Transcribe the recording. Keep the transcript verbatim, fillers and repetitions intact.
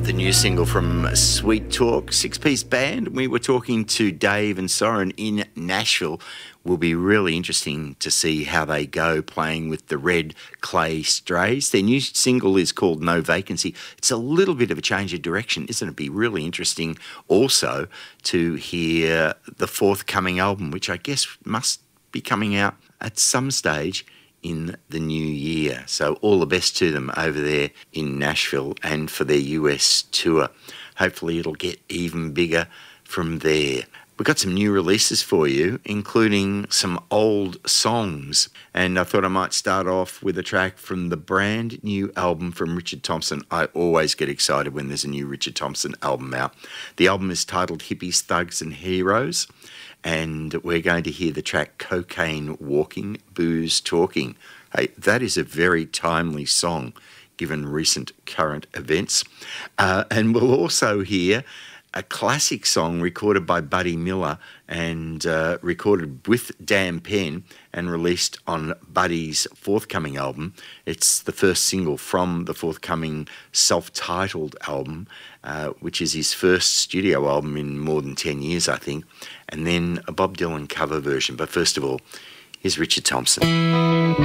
The new single from Sweet Talk, six-piece band. We were talking to Dave and Soren in Nashville. Will be really interesting to see how they go playing with the Red Clay Strays. Their new single is called No Vacancy. It's a little bit of a change of direction, isn't it? Be really interesting also to hear the forthcoming album, which I guess must be coming out at some stage in the new year. So all the best to them over there in Nashville and for their U S tour. Hopefully it'll get even bigger from there. We've got some new releases for you, including some old songs. And I thought I might start off with a track from the brand new album from Richard Thompson. I always get excited when there's a new Richard Thompson album out. The album is titled Hippies, Thugs and Heroes. And we're going to hear the track Cocaine Walking, Booze Talking. Hey, that is a very timely song given recent current events. Uh, and we'll also hear a classic song recorded by Buddy Miller and uh, recorded with Dan Penn and released on Buddy's forthcoming album. It's the first single from the forthcoming self-titled album, uh, which is his first studio album in more than ten years, I think, and then a Bob Dylan cover version. But first of all, here's Richard Thompson.